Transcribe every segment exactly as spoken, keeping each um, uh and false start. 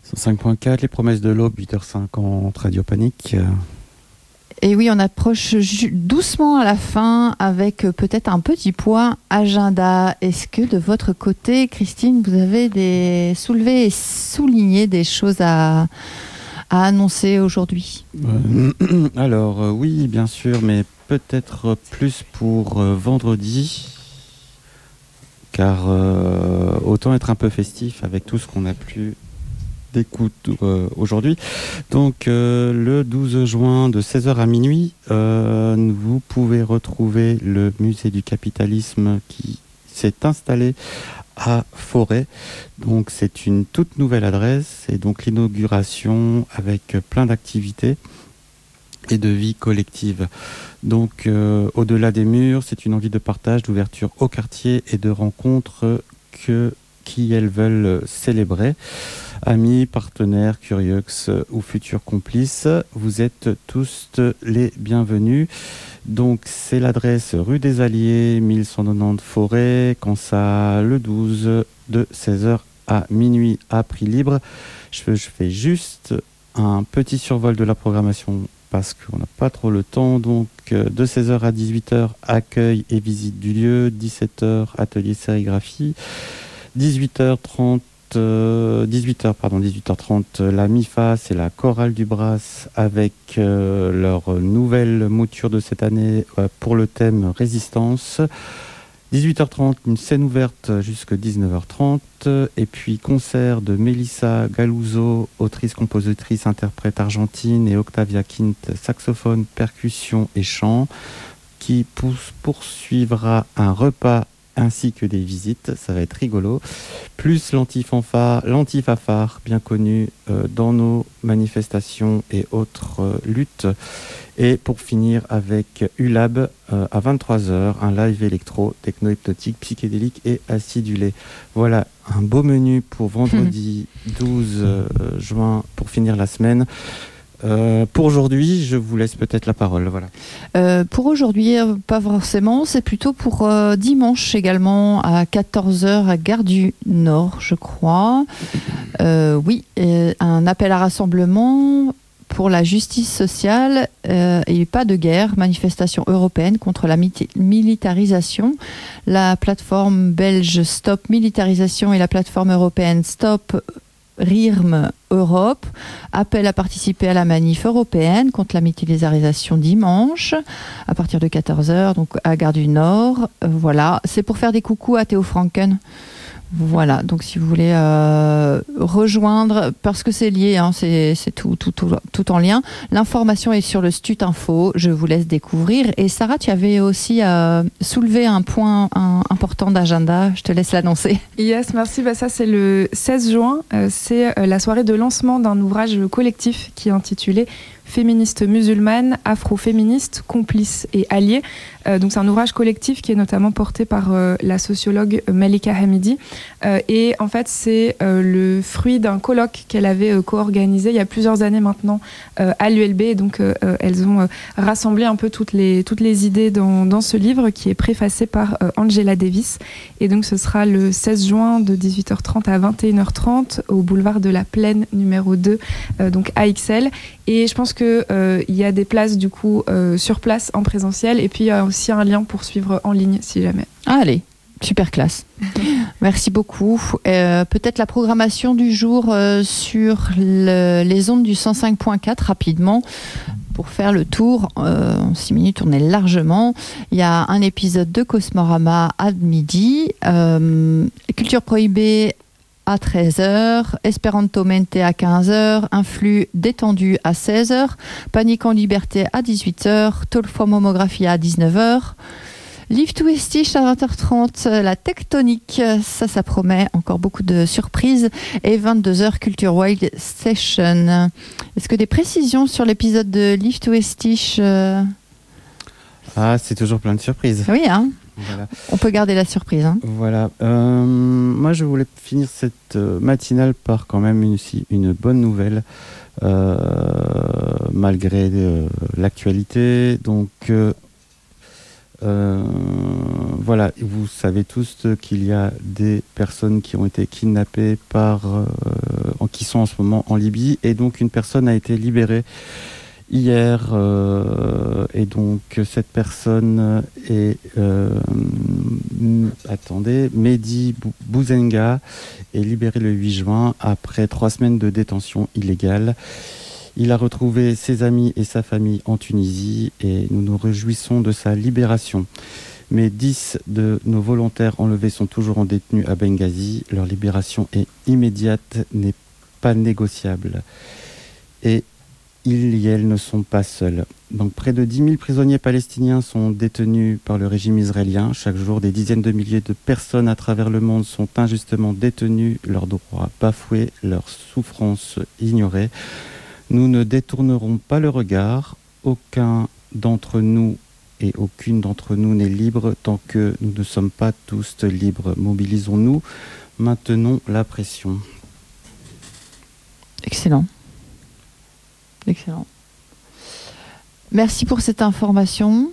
cent cinq point quatre, les promesses de l'aube, huit heures cinquante, Radio Panique. Et oui, on approche ju- doucement à la fin avec euh, peut-être un petit point agenda. Est-ce que de votre côté, Christine, vous avez des soulevé et souligné des choses à, à annoncer aujourd'hui ? Euh, alors, euh, oui, bien sûr, mais peut-être plus pour euh, vendredi, car euh, autant être un peu festif avec tout ce qu'on a pu d'écoute euh, aujourd'hui. Donc euh, le douze juin de seize heures à minuit, euh, vous pouvez retrouver le musée du capitalisme qui s'est installé à Forêt. Donc c'est une toute nouvelle adresse et donc l'inauguration avec plein d'activités et de vie collective. Donc euh, au-delà des murs, c'est une envie de partage, d'ouverture au quartier et de rencontres que qui elles veulent célébrer. Amis, partenaires, curieux ou futurs complices, vous êtes tous les bienvenus. Donc c'est l'adresse rue des Alliés, mille cent quatre-vingt-dix Forêt, Cansa, le douze de seize heures à minuit à prix libre. Je, je fais juste un petit survol de la programmation parce qu'on n'a pas trop le temps. Donc de seize heures à dix-huit heures, accueil et visite du lieu, dix-sept heures, atelier sérigraphie, dix-huit heures trente, euh, dix-huit heures, pardon, dix-huit heures trente, la MIFA, c'est la chorale du Brass avec euh, leur nouvelle mouture de cette année euh, pour le thème Résistance. dix-huit heures trente, une scène ouverte jusqu'à dix-neuf heures trente, et puis concert de Melissa Galuzzo, autrice, compositrice, interprète argentine, et Octavia Quint, saxophone, percussion et chant, qui poursuivra un repas ainsi que des visites, ça va être rigolo, plus l'antifanfare, l'antifafare, bien connu euh, dans nos manifestations et autres euh, luttes. Et pour finir avec U L A B euh, à vingt-trois heures, un live électro, techno-hypnotique, psychédélique et acidulé. Voilà un beau menu pour vendredi douze euh, juin pour finir la semaine. Euh, pour aujourd'hui, je vous laisse peut-être la parole. Voilà. Euh, pour aujourd'hui, euh, pas forcément. C'est plutôt pour euh, dimanche également à quatorze heures à Gare du Nord, je crois. Euh, oui, euh, un appel à rassemblement pour la justice sociale euh, et pas de guerre, manifestation européenne contre la mi- militarisation. La plateforme belge Stop Militarisation et la plateforme européenne Stop R I R M Europe appellent à participer à la manif européenne contre la militarisation dimanche à partir de quatorze heures, donc à Gare du Nord. Euh, voilà, c'est pour faire des coucous à Théo Franken. Voilà, donc si vous voulez euh, rejoindre, parce que c'est lié, hein, c'est, c'est tout, tout, tout, tout en lien, l'information est sur le Stut Info, je vous laisse découvrir. Et Sarah, tu avais aussi euh, soulevé un point un, important d'agenda, je te laisse l'annoncer. Yes, merci, bah ça c'est le seize juin, euh, c'est euh, la soirée de lancement d'un ouvrage collectif qui est intitulé Féministes musulmanes, afro-féministes, complices et alliés. Euh, donc c'est un ouvrage collectif qui est notamment porté par euh, la sociologue Malika Hamidi. Euh, et en fait, c'est euh, le fruit d'un colloque qu'elle avait euh, co-organisé il y a plusieurs années maintenant euh, à l'U L B. Et donc euh, euh, elles ont euh, rassemblé un peu toutes les, toutes les idées dans, dans ce livre qui est préfacé par euh, Angela Davis. Et donc ce sera le seize juin de dix-huit heures trente à vingt et une heures trente au boulevard de la Plaine numéro deux, euh, donc A X L. Et je pense qu'il euh, y a des places du coup euh, sur place en présentiel et puis il y a aussi un lien pour suivre en ligne si jamais. Ah, allez, super classe. Merci beaucoup. Euh, peut-être la programmation du jour euh, sur le, les ondes du cent cinq point quatre rapidement. Pour faire le tour, euh, en six minutes, on est largement. Il y a un épisode de Cosmorama à midi, euh, Culture prohibée à treize heures, Esperanto Mente à quinze heures, un flux détendu à seize heures, Panique en liberté à dix-huit heures, Talk for Momographie à dix-neuf heures, Live to Stitch à vingt heures trente, la tectonique, ça, ça promet encore beaucoup de surprises, et vingt-deux heures Culture Wild Session. Est-ce que des précisions sur l'épisode de Live to Stitch euh... Ah, c'est toujours plein de surprises. Oui, hein. Voilà. On peut garder la surprise. Hein. Voilà. Euh, moi, je voulais finir cette euh, matinale par quand même une, une bonne nouvelle, euh, malgré euh, l'actualité. Donc, euh, euh, voilà, vous savez tous qu'il y a des personnes qui ont été kidnappées par, euh, en, qui sont en ce moment en Libye. Et donc une personne a été libérée hier. Euh, et donc cette personne est... Euh, attendez, Mehdi Bouzenga est libéré le huit juin après trois semaines de détention illégale. Il a retrouvé ses amis et sa famille en Tunisie et nous nous réjouissons de sa libération. Mais dix de nos volontaires enlevés sont toujours en détenus à Benghazi. Leur libération est immédiate, n'est pas négociable. Et ils et elles ne sont pas seuls. Donc près de dix mille prisonniers palestiniens sont détenus par le régime israélien. Chaque jour, des dizaines de milliers de personnes à travers le monde sont injustement détenues, leurs droits bafoués, leurs souffrances ignorées. Nous ne détournerons pas le regard. Aucun d'entre nous et aucune d'entre nous n'est libre tant que nous ne sommes pas tous libres. Mobilisons-nous, maintenons la pression. Excellent. Excellent. Merci pour cette information.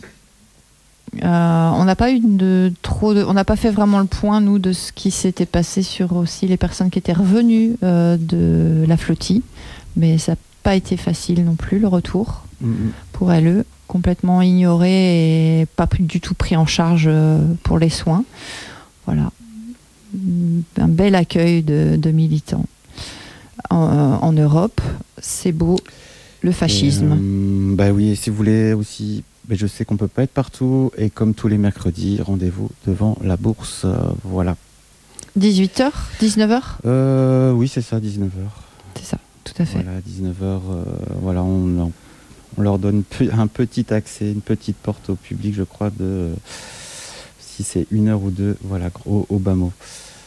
Euh, on n'a pas eu de trop de, on n'a pas fait vraiment le point nous de ce qui s'était passé sur aussi les personnes qui étaient revenues euh, de la flottille, mais ça n'a pas été facile non plus le retour mmh. pour elles, complètement ignorées et pas du tout pris en charge pour les soins. Voilà, un bel accueil de, de militants en, en Europe. C'est beau, le fascisme. Euh, bah oui, et si vous voulez aussi. Mais je sais qu'on ne peut pas être partout et comme tous les mercredis, rendez-vous devant la bourse. Euh, voilà. dix-huit heures dix-neuf heures euh, Oui, c'est ça, dix-neuf heures. C'est ça, tout à fait. Voilà, dix-neuf heures, euh, voilà, on, on leur donne un petit accès, une petite porte au public, je crois, de euh, si c'est une heure ou deux, voilà, au, au bas mot.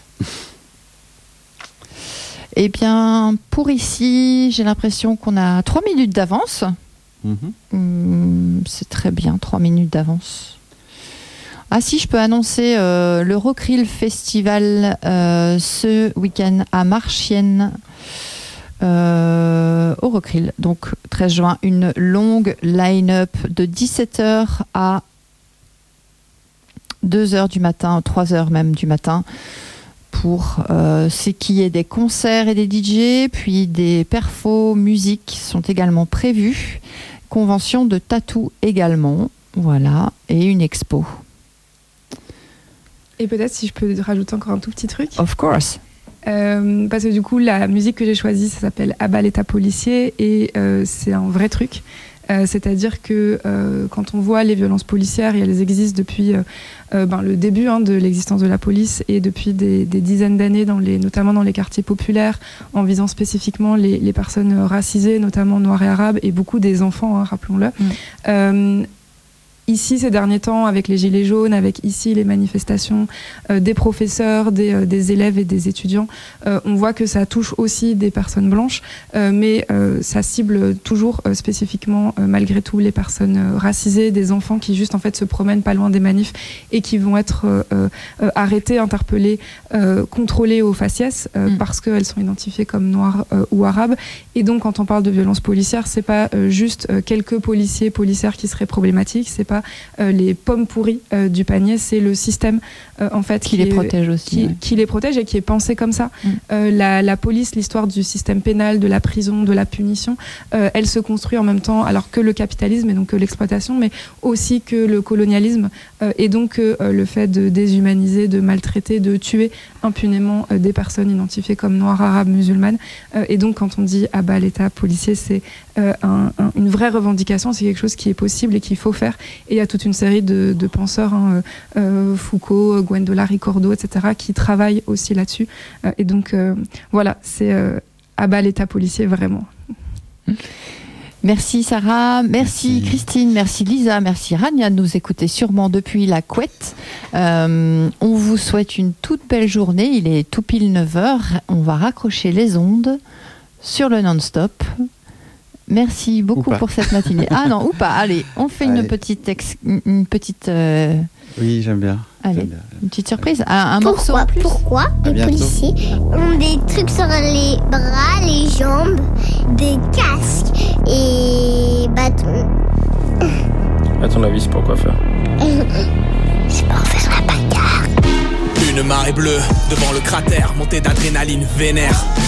Eh bien, pour ici, j'ai l'impression qu'on a trois minutes d'avance. Mmh, c'est très bien, trois minutes d'avance. Ah si, je peux annoncer euh, le Rockrill Festival euh, ce week-end à Marchienne euh, au Rockrill. Donc treize juin, une longue line-up de dix-sept heures à deux heures du matin, trois heures même du matin, pour euh, ce qui est des concerts et des D J, puis des perfos, musiques sont également prévus. Convention de tatou également, voilà, et une expo. Et peut-être si je peux rajouter encore un tout petit truc. Of course. Euh, parce que du coup, la musique que j'ai choisie, ça s'appelle À bas l'État policier et euh, c'est un vrai truc. Euh, c'est-à-dire que euh, quand on voit les violences policières, et elles existent depuis euh, euh, ben, le début hein, de l'existence de la police et depuis des, des dizaines d'années, dans les, notamment dans les quartiers populaires, en visant spécifiquement les, les personnes racisées, notamment noires et arabes, et beaucoup des enfants, hein, rappelons-le. Mmh. Euh, Ici, ces derniers temps, avec les Gilets jaunes, avec ici les manifestations euh, des professeurs, des, euh, des élèves et des étudiants, euh, on voit que ça touche aussi des personnes blanches, euh, mais euh, ça cible toujours euh, spécifiquement, euh, malgré tout, les personnes euh, racisées, des enfants qui juste en fait se promènent pas loin des manifs et qui vont être euh, euh, arrêtés, interpellés, euh, contrôlés au faciès euh, mmh. parce qu'elles sont identifiées comme noires euh, ou arabes. Et donc, quand on parle de violence policière, c'est pas euh, juste euh, quelques policiers, policières qui seraient problématiques, c'est pas Euh, les pommes pourries euh, du panier, c'est le système euh, en fait qui, qui les est, protège aussi, qui, ouais. qui les protège et qui est pensé comme ça. Mm. Euh, la, la police, l'histoire du système pénal, de la prison, de la punition, euh, elle se construit en même temps, alors que le capitalisme et donc que l'exploitation, mais aussi que le colonialisme euh, et donc euh, le fait de déshumaniser, de maltraiter, de tuer impunément euh, des personnes identifiées comme noires, arabes, musulmanes. Euh, et donc quand on dit à bas l'État policier, c'est euh, un, un, une vraie revendication, c'est quelque chose qui est possible et qu'il faut faire. Et il y a toute une série de, de penseurs, hein, euh, Foucault, Gwendola Ricordo, et cetera, qui travaillent aussi là-dessus. Euh, et donc, euh, voilà, c'est euh, à bas l'État policier, vraiment. Merci Sarah, merci, merci Christine, merci Lisa, merci Rania de nous écouter sûrement depuis la couette. Euh, on vous souhaite une toute belle journée, il est tout pile neuf heures, on va raccrocher les ondes sur le non-stop. Merci beaucoup pour cette matinée. Ah non, ou pas. Allez, on fait Allez. une petite... Ex... Une petite euh... Oui, j'aime bien. Allez, j'aime bien. Une petite surprise. Un, un pourquoi, morceau en plus. Pourquoi les bientôt. policiers ont des trucs sur les bras, les jambes, des casques et bâtons? À ton avis, c'est pour quoi faire? C'est pour faire la bagarre. Une marée bleue devant le cratère, montée d'adrénaline vénère.